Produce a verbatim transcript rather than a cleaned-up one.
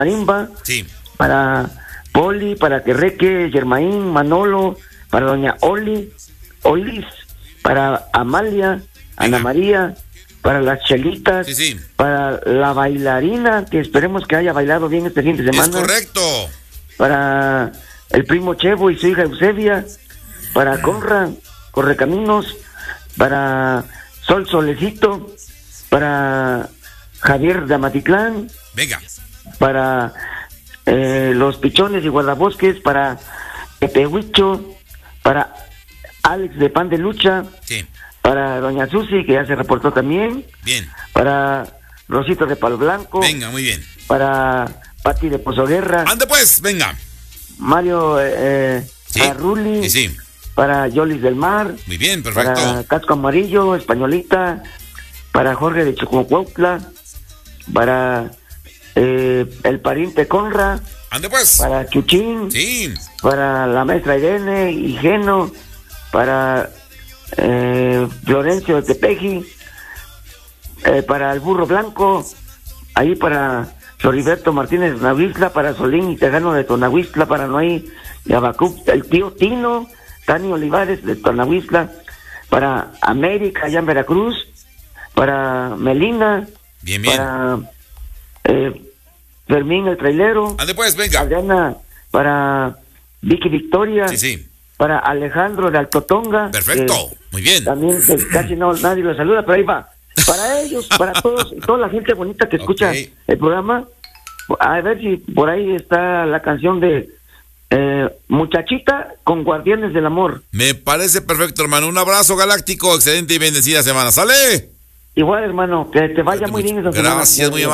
Marimba, Sí. para Poli, para Querreque, Germaín, Manolo, para doña Oli, Olis, para Amalia, Ana María, para las Chelitas, Sí, sí. para la bailarina, que esperemos que haya bailado bien este fin de semana. Es correcto. Para el primo Chevo y su hija Eusebia, para Conra, Correcaminos, para Sol Solecito, para Javier de Amatitlán, Venga. para eh, los Pichones y Guardabosques, para Pepehuicho, para Alex de Pan de Lucha, Sí. para doña Susi, que ya se reportó también, Bien. para Rosito de Palo Blanco, Venga, muy bien. para Pati de Pozoguerra, Ande pues, venga. Mario eh, Sí. para Ruli, Sí, sí. para Yolis del Mar, Muy bien, para perfecto. Casco Amarillo, Españolita, para Jorge de Chococuautla, para eh, el pariente Conra, Ande pues. para Chuchín, Sí. para la maestra Irene y Geno, para eh, Florencio de Tepeji, eh, para el Burro Blanco, ahí para Floriberto Martínez de Tonahuistla, para Solín y Tejano de Tonahuistla, para Noé de Abacuc, el tío Tino, Tani Olivares de Tonahuistla, para América allá en Veracruz, para Melina, Bien, bien. para eh, Fermín el trailero, Ande pues, venga. Adriana, para Vicky Victoria, Sí, sí. para Alejandro de Altotonga, Perfecto. que Muy bien. también que casi no nadie lo saluda, pero ahí va. Para ellos, para todos, toda la gente bonita que escucha Ok. el programa, a ver si por ahí está la canción de eh, Muchachita con Guardianes del Amor. Me parece perfecto, hermano. Un abrazo galáctico. Excelente y bendecida semana. ¡Sale! Igual, hermano, que te vaya muy bien esa semana. Gracias, muy amable.